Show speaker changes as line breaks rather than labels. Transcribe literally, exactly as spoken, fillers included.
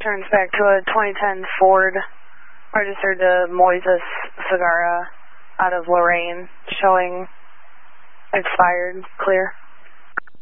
turns back to a twenty ten Ford registered to Moises Segarra out of Lorain, showing expired, clear.